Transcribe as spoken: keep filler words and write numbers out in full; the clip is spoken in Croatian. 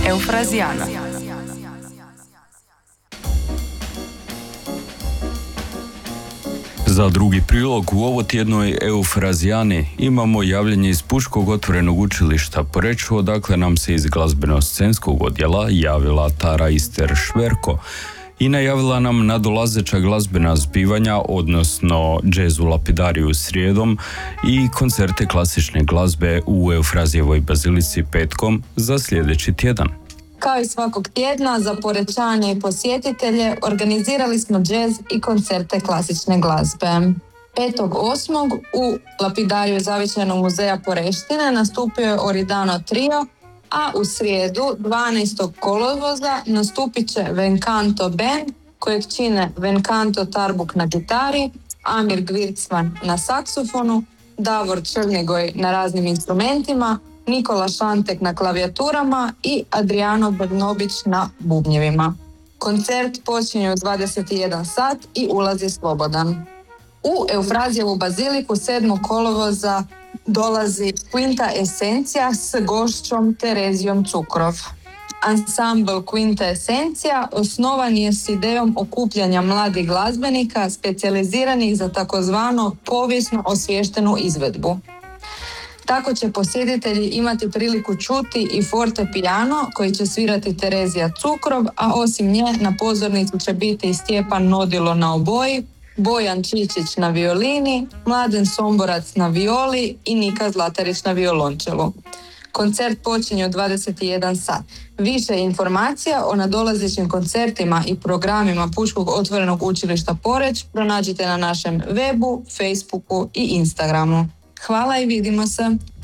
Eufrazijana. Za drugi prilog u ovotjednoj Eufrazijani imamo javljanje iz Puškog otvorenog učilišta Poreč, odakle nam se iz glazbeno-scenskog odjela javila Tara Ister-Šverko i najavila nam nadolazeća glazbena zbivanja, odnosno džez u Lapidariju srijedom i koncerte klasične glazbe u Eufrazijevoj bazilici petkom za sljedeći tjedan. Kao i svakog tjedna, za Porečane i posjetitelje organizirali smo džez i koncerte klasične glazbe. petog osmog u Lapidariju Zavičajnog muzeja Poreštine nastupio je Oridano trio, a u srijedu dvanaestog kolovoza nastupit će Venkanto band, kojeg čine Venkanto Tarbuk na gitari, Amir Gvircman na saksofonu, Davor Črnigoj na raznim instrumentima, Nikola Šantek na klavijaturama i Adriano Brnobić na bubnjevima. Koncert počinje u dvadeset jedan sat i ulaz je slobodan. U Eufrazijevu baziliku sedmog kolovoza dolazi Quinta Esencija s gošćom Terezijom Cukrov. Ansambl Quinta Esencija osnovan je s idejom okupljanja mladih glazbenika specijaliziranih za takozvano povijesno osviještenu izvedbu. Tako će posjetitelji imati priliku čuti i forte piano koji će svirati Terezija Cukrov, a osim nje na pozornicu će biti i Stjepan Nodilo na oboji, Bojan Čičić na violini, Mladen Somborac na violi i Nika Zlatarić na violončelu. Koncert počinje u dvadeset jedan sat. Više informacija o nadolazećim koncertima i programima Pučkog otvorenog učilišta Poreč pronađite na našem webu, Facebooku i Instagramu. Hvala i vidimo se!